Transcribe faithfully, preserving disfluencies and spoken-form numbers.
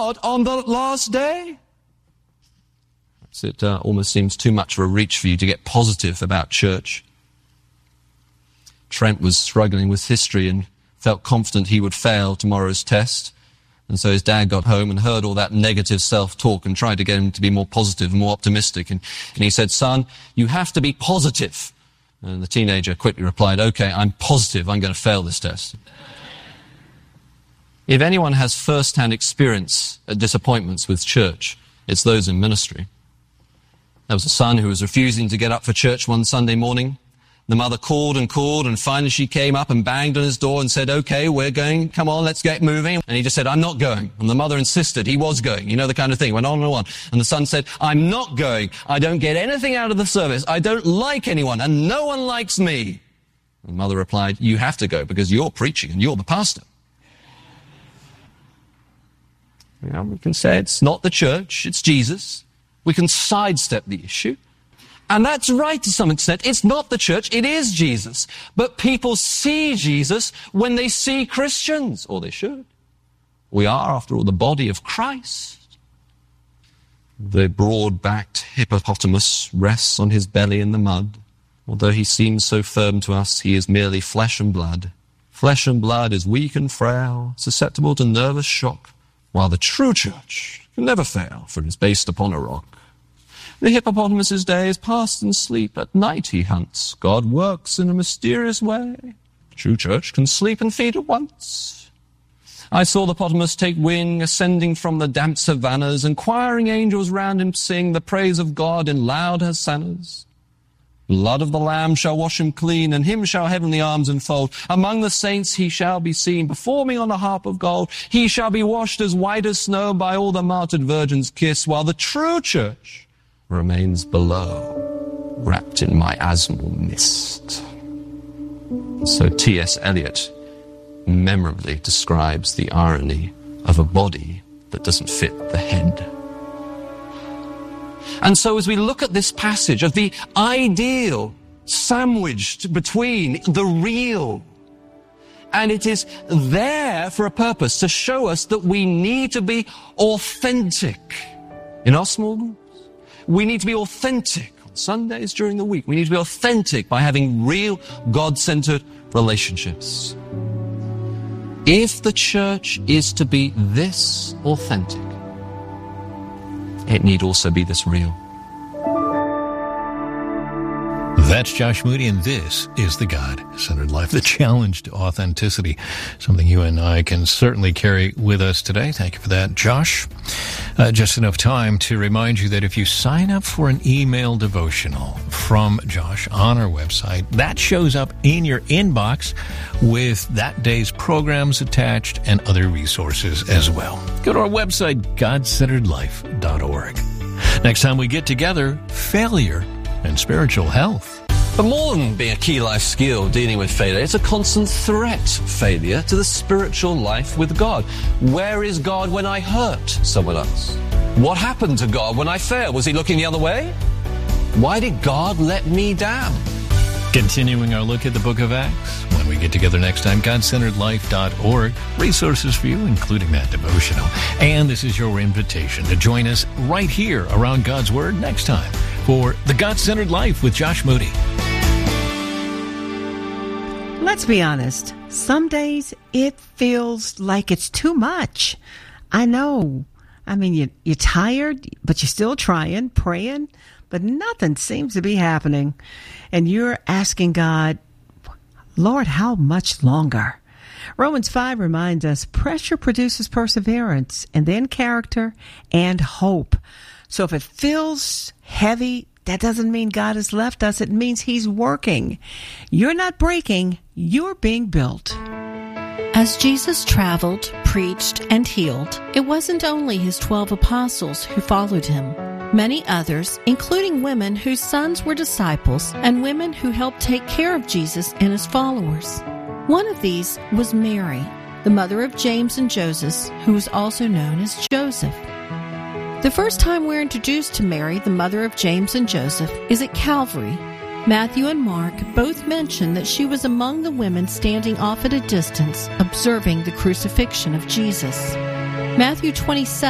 God on the last day? It uh, almost seems too much of a reach for you to get positive about church. Trent was struggling with history and felt confident he would fail tomorrow's test. And so his dad got home and heard all that negative self-talk and tried to get him to be more positive and more optimistic. And, and he said, son, you have to be positive. And the teenager quickly replied, okay, I'm positive I'm going to fail this test. If anyone has first-hand experience at disappointments with church, it's those in ministry. There was a son who was refusing to get up for church one Sunday morning. The mother called and called, and finally she came up and banged on his door and said, okay, we're going, come on, let's get moving. And he just said, I'm not going. And the mother insisted he was going. You know the kind of thing, went on and on. And the son said, I'm not going. I don't get anything out of the service. I don't like anyone, and no one likes me. And the mother replied, you have to go because you're preaching and you're the pastor. You know, we can say it's not the church, it's Jesus. We can sidestep the issue. And that's right to some extent. It's not the church, it is Jesus. But people see Jesus when they see Christians, or they should. We are, after all, the body of Christ. The broad-backed hippopotamus rests on his belly in the mud. Although he seems so firm to us, he is merely flesh and blood. Flesh and blood is weak and frail, susceptible to nervous shock, while the true church can never fail, for it is based upon a rock. The hippopotamus's day is passed in sleep. At night he hunts. God works in a mysterious way. True church can sleep and feed at once. I saw the hippopotamus take wing, ascending from the damp savannas, and choiring angels round him sing the praise of God in loud hosannas. Blood of the Lamb shall wash him clean, and him shall heavenly arms enfold. Among the saints he shall be seen, performing on a harp of gold. He shall be washed as white as snow by all the martyred virgins' kiss, while the true church remains below, wrapped in miasmal mist. So T S Eliot memorably describes the irony of a body that doesn't fit the head. And so as we look at this passage of the ideal sandwiched between the real, and it is there for a purpose to show us that we need to be authentic in our small groups. We need to be authentic on Sundays during the week. We need to be authentic by having real God-centered relationships. If the church is to be this authentic, it need also be this real. That's Josh Moody, and this is the God-Centered Life, the challenge to authenticity, something you and I can certainly carry with us today. Thank you for that, Josh. Uh, just enough time to remind you that if you sign up for an email devotional from Josh on our website, that shows up in your inbox with that day's programs attached and other resources as well. Go to our website, god centered life dot org. Next time we get together, failure and spiritual health. But more than being a key life skill dealing with failure, it's a constant threat, failure, to the spiritual life with God. Where is God when I hurt someone else? What happened to God when I failed? Was he looking the other way? Why did God let me down? Continuing our look at the book of Acts when we get together next time, god centered life dot org. Resources for you, including that devotional. And this is your invitation to join us right here around God's Word next time for The God-Centered Life with Josh Moody. Let's be honest. Some days it feels like it's too much. I know. I mean, you, you're tired, but you're still trying, praying, but nothing seems to be happening. And you're asking God, Lord, how much longer? Romans five reminds us pressure produces perseverance and then character and hope. So if it feels heavy, that doesn't mean God has left us. It means he's working. You're not breaking. You're being built. As Jesus traveled, preached, and healed, it wasn't only his twelve apostles who followed him. Many others, including women whose sons were disciples and women who helped take care of Jesus and his followers. One of these was Mary, the mother of James and Joseph, who was also known as Joseph. The first time we're introduced to Mary, the mother of James and Joseph, is at Calvary. Matthew and Mark both mention that she was among the women standing off at a distance, observing the crucifixion of Jesus. Matthew twenty-seven